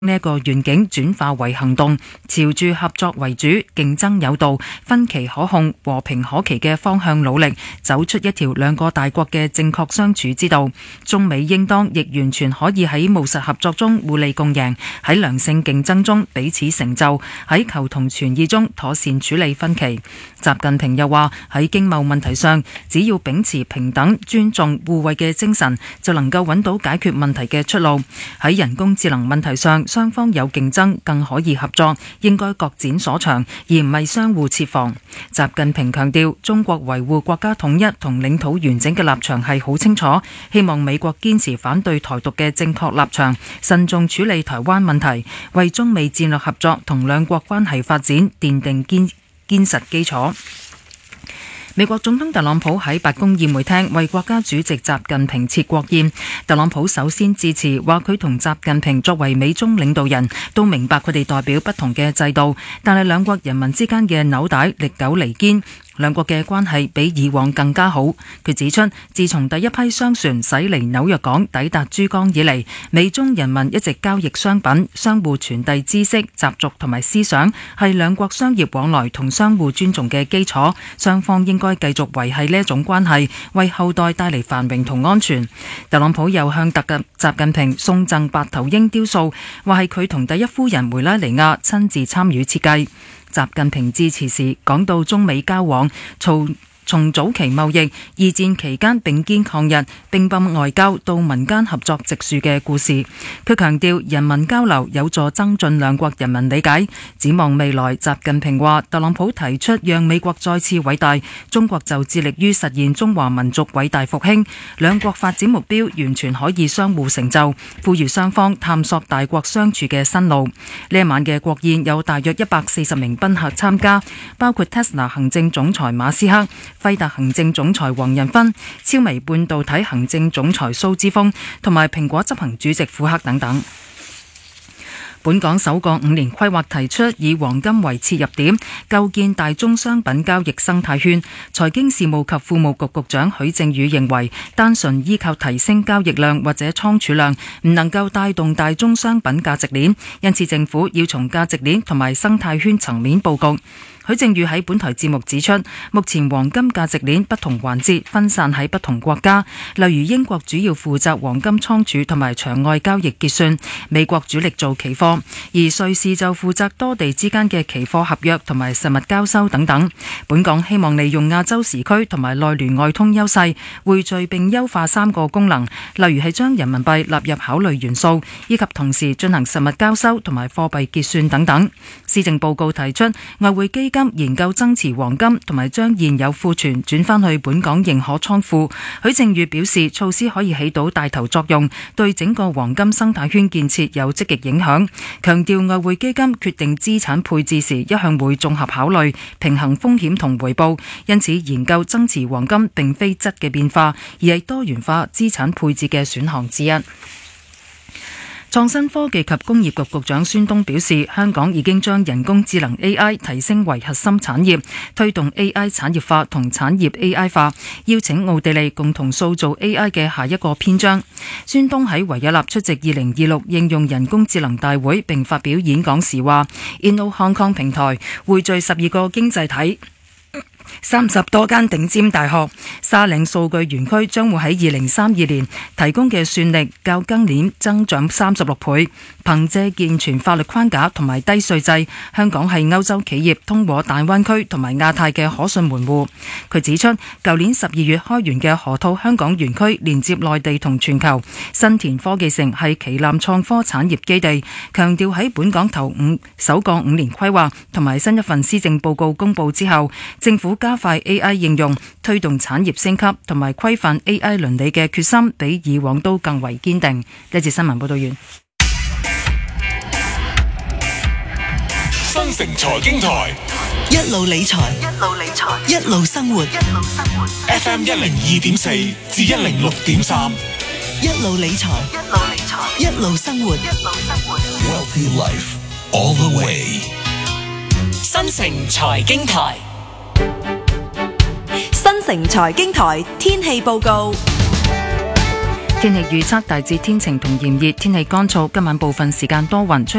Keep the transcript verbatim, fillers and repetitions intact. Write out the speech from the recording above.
呢一個願景轉化為行動，朝住合作為主、競爭有道、分歧可控、和平可期嘅方向努力，走出一條兩個大國嘅正確相處之道。中美應當亦完全可以喺務實合作中互利共贏，喺良性競爭中彼此成就，喺求同存異中妥善處理分歧。習近平又話喺經貿問題上，只要秉持平等、尊重、互惠嘅精神，就能夠揾到解決問題嘅出路。喺人工智能問題上，雙方有競爭，更可以合作，應該各展所長，而唔係相互設防。習近平強調，中國維護國家統一同領土完整嘅立場係好清楚，希望美國堅持反對台獨嘅正確立場，慎重處理台灣問題，為中美戰略合作同兩國關係發展奠定堅堅實基礎。美國總統特朗普喺白宮宴會廳為國家主席習近平設國宴。特朗普首先致辭，話佢同習近平作為美中領導人，都明白佢哋代表不同嘅制度，但係兩國人民之間嘅紐帶歷久彌堅。兩國嘅關係比以往更加好。佢指出，自從第一批商船駛離紐約港抵達珠江以嚟，美中人民一直交易商品，相互傳遞知識、習俗同埋思想，係兩國商業往來同相互尊重嘅基礎。雙方應該繼續維繫呢一種關係，為後代帶嚟繁榮同安全。特朗普又向特嘅習近平送贈白頭鷹雕塑，話係佢同第一夫人梅拉尼亞親自參與設計。習近平致辭時講到中美交往，從從早期貿易、二戰期間並肩抗日、乒乓外交到民間合作植樹嘅故事。佢強調人民交流有助增進兩國人民理解。展望未來，習近平話特朗普提出讓美國再次偉大，中國就致力於實現中華民族偉大復興，兩國發展目標完全可以相互成就，呼籲雙方探索大國相處嘅新路。呢一晚嘅國宴有大約一百四十名賓客參加，包括 Tesla 行政總裁馬斯克、輝達行政總裁黃仁勳、超微半導體行政總裁蘇之鋒同埋蘋果執行主席庫克等等。本港首個五年規劃提出以黃金為切入點，構建大宗商品交易生態圈。財經事務及庫務局局長許正宇認為，單純依靠提升交易量或者倉儲量，唔能夠帶動大宗商品價值鏈，因此政府要從價值鏈同埋生態圈層面佈局。許正宇喺本台節目指出，目前黃金價值鏈不同環節分散喺不同國家，例如英國主要負責黃金倉儲同埋場外交易結算，美國主力做期貨，而瑞士就負責多地之間嘅期貨合約同埋實物交收等等。本港希望利用亞洲時區同埋內聯外通優勢，匯聚並優化三個功能，例如係將人民幣納入考慮元素，以及同時進行實物交收同埋貨幣結算等等。施政報告提出外匯基金研究增持黃金，同埋將現有庫存轉返去本港認可倉庫。許正宇表示，措施可以起到帶頭作用，對整個黃金生態圈建設有積極影響。強調外匯基金決定資產配置時，一向會綜合考慮平衡風險同回報，因此研究增持黃金並非質嘅變化，而係多元化資產配置嘅選項之一。創新科技及工業局局長孫東表示，香港已經將人工智能 A I 提升為核心產業，推動 A I 產業化同產業 A I 化，邀請奧地利共同塑造 A I 嘅下一個篇章。孫東喺維也納出席二零二六應用人工智能大會並發表演講時話 Inno Hong Kong 平台匯聚十二個經濟體、三十多間頂尖大學，沙嶺數據園區將會喺二零三二年提供嘅算力較今年增長三十六倍。憑借健全法律框架同埋低稅制，香港係歐洲企業通往大灣區同埋亞太嘅可信門戶。佢指出，舊年十二月開園嘅河套香港園區連接內地同全球，新田科技城係旗艦創科產業基地。強調喺本港頭五首個五年規劃同埋新一份施政報告公佈之後，政府加快 A I 應用，推動產業升級同埋規範 A I 倫理嘅決心，比以往都更為堅定。呢節新聞報道完。 新城財經台一路理財，一路理財，一路生活，一路生活。 F M 一零二點四至一零六點三， 一路理財，一路理財，一路生活，一路生活。 Wealthy Life all the way。 新城財經台， 新城財經台天氣報告。 天氣預測大致天晴同炎熱，天氣乾燥，今晚部分時間多雲。